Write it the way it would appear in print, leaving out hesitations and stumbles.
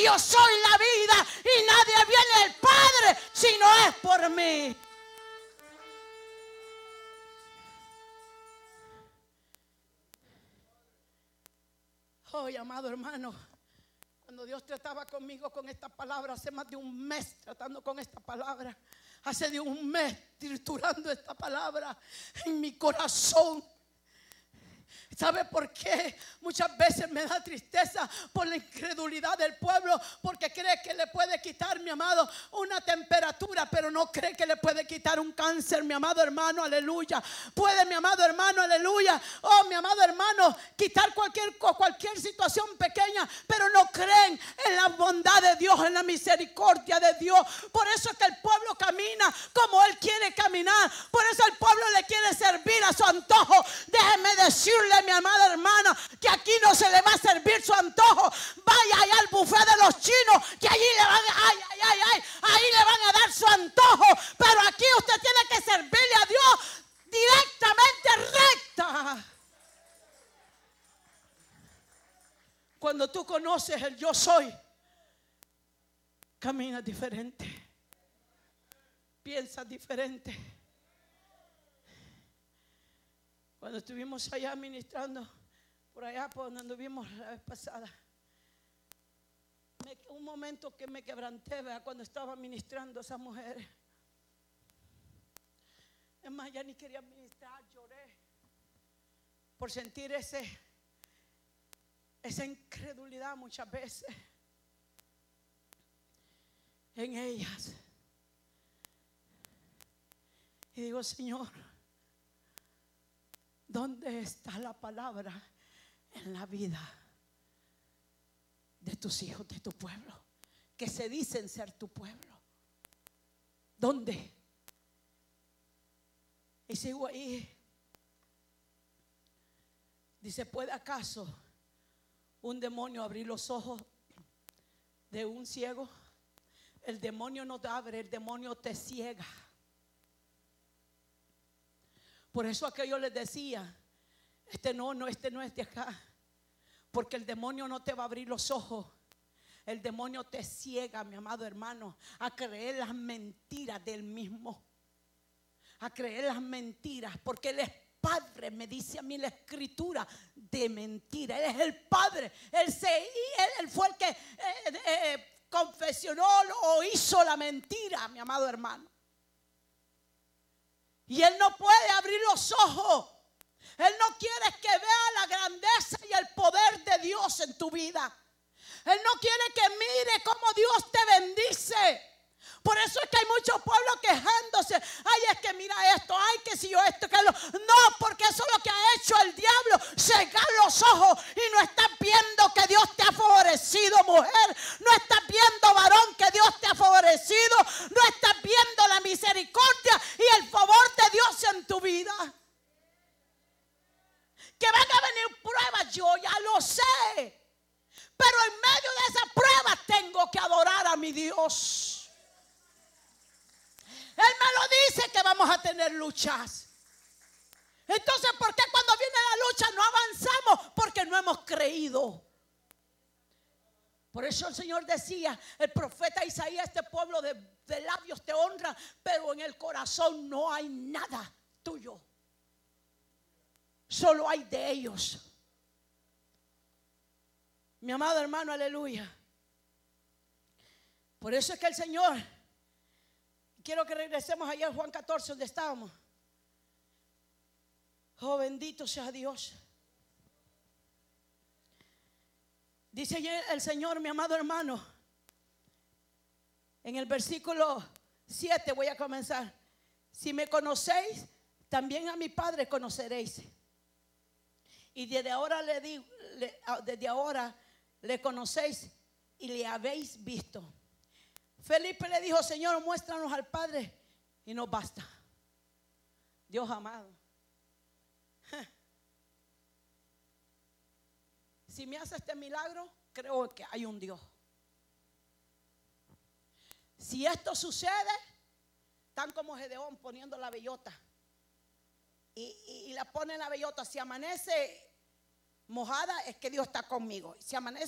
Yo soy la vida y nadie viene al Padre si no es por mí. Hoy, amado hermano, cuando Dios trataba conmigo con esta palabra, hace más de un mes tratando con esta palabra, hace de un mes triturando esta palabra en mi corazón. ¿Sabe por qué? Muchas veces me da tristeza por la incredulidad del pueblo, porque cree que le puede quitar, mi amado, una temperatura, pero no cree que le puede quitar un cáncer, mi amado hermano, aleluya. Puede, mi amado hermano, aleluya, oh mi amado hermano, quitar cualquier situación pequeña, pero no creen en la bondad de Dios, en la misericordia de Dios. Por eso es que el pueblo camina como Él quiere caminar. Por eso el pueblo le quiere servir a su antojo. Déjeme decirle, mi amada hermana, que aquí no se le va a servir su antojo. Vaya allá al buffet de los chinos, que allí le van ahí le van a dar su antojo. Pero aquí usted tiene que servirle a Dios directamente, recta. Cuando tú conoces el yo soy, caminas diferente, piensas diferente. Cuando estuvimos allá ministrando, por allá por donde anduvimos la vez pasada, un momento que me quebranté, ¿verdad? Cuando estaba ministrando a esas mujeres. Es más, ya ni quería ministrar, lloré por sentir esa incredulidad muchas veces en ellas. Y digo, Señor, ¿dónde está la palabra en la vida de tus hijos, de tu pueblo, que se dicen ser tu pueblo? ¿Dónde? Y sigo ahí. Dice, ¿puede acaso un demonio abrir los ojos de un ciego? El demonio no te abre, el demonio te ciega. Por eso aquello les decía, este no es de acá, porque el demonio no te va a abrir los ojos. El demonio te ciega, mi amado hermano, a creer las mentiras del mismo, a creer las mentiras, porque Él es padre, me dice a mí la escritura, de mentira. Él es el padre, Él fue el que confesionó o hizo la mentira, mi amado hermano. Y Él no puede abrir los ojos. Él no quiere que vea la grandeza y el poder de Dios en tu vida. Él no quiere que mire cómo Dios te bendice. Por eso es que hay muchos pueblos quejándose. Ay, es que mira esto, ay, que si yo esto, que lo. No, porque eso es lo que ha hecho el diablo, cegar los ojos. Y no estás viendo que Dios te ha favorecido, mujer. No estás viendo, varón, que Dios te ha favorecido. No estás viendo la misericordia y el favor de Dios en tu vida. Que van a venir pruebas, yo ya lo sé. Pero en medio de esas pruebas tengo que adorar a mi Dios. Él me lo dice que vamos a tener luchas. Entonces, ¿por qué cuando viene la lucha no avanzamos? Porque no hemos creído. Por eso el Señor decía, el profeta Isaías, este pueblo de labios te honra, pero en el corazón no hay nada tuyo. Solo hay de ellos. Mi amado hermano, aleluya. Por eso es que el Señor, quiero que regresemos allá a Juan 14 donde estábamos. Oh, bendito sea Dios. Dice el Señor, mi amado hermano, en el versículo 7 voy a comenzar. Si me conocéis, también a mi Padre conoceréis. Y desde ahora le conocéis y le habéis visto. Felipe le dijo, Señor, muéstranos al Padre y nos basta. Dios amado, si me hace este milagro, creo que hay un Dios. Si esto sucede, tan como Gedeón poniendo la bellota y la pone en la bellota, si amanece mojada es que Dios está conmigo. Si amanece